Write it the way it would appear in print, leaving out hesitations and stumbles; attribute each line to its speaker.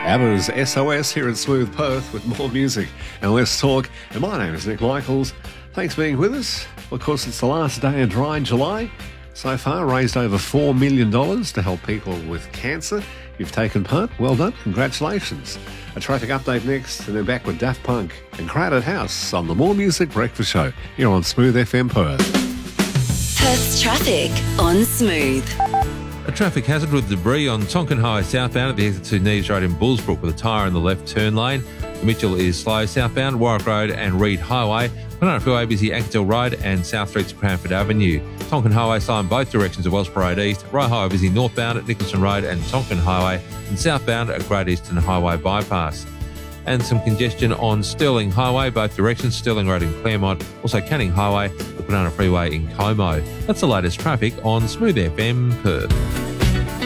Speaker 1: ABBA's SOS here at Smooth Perth with more music and less talk. And my name is Nick Michaels. Thanks for being with us. Of course, it's the last day of Dry July. So far, raised over $4 million to help people with cancer. You've taken part. Well done. Congratulations. A traffic update next, and then back with Daft Punk and Crowded House on the More Music Breakfast Show here on Smooth FM Perth.
Speaker 2: Perth's traffic on Smooth.
Speaker 3: A traffic hazard with debris on Tonkin Highway southbound at the exit to Neves Road in Bullsbrook with a tyre in the left turn lane. Mitchell is slow southbound, Warwick Road and Reed Highway. Penarth Freeway busy Axtell Road and South Street to Cranford Avenue. Tonkin Highway slow in both directions of Wellsborough Road East. Rye Highway busy northbound at Nicholson Road and Tonkin Highway, and southbound at Great Eastern Highway bypass. And some congestion on Stirling Highway, both directions, Stirling Road in Claremont, also Canning Highway, the Penarth Freeway in Como. That's the latest traffic on Smooth FM Perth.